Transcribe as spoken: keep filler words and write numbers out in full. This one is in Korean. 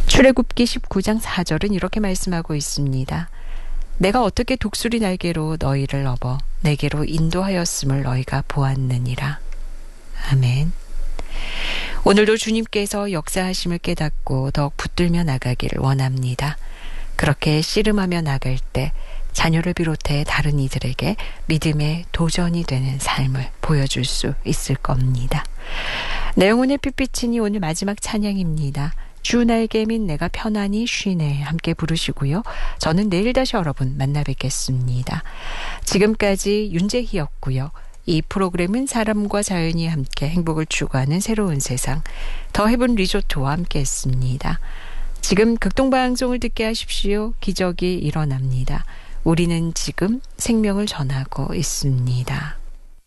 출애굽기 십구 장 사 절은 이렇게 말씀하고 있습니다. 내가 어떻게 독수리 날개로 너희를 업어 내게로 인도하였음을 너희가 보았느니라. 아멘. 오늘도 주님께서 역사하심을 깨닫고 더욱 붙들며 나가기를 원합니다. 그렇게 씨름하며 나갈 때 자녀를 비롯해 다른 이들에게 믿음의 도전이 되는 삶을 보여줄 수 있을 겁니다. 내 영혼의 빛비치니 오늘 마지막 찬양입니다. 주 날개 민 내가 편안히 쉬네 함께 부르시고요. 저는 내일 다시 여러분 만나 뵙겠습니다. 지금까지 윤재희였고요. 이 프로그램은 사람과 자연이 함께 행복을 추구하는 새로운 세상 더 헤븐 리조트와 함께했습니다. 지금 극동방송을 듣게 하십시오. 기적이 일어납니다. 우리는 지금 생명을 전하고 있습니다.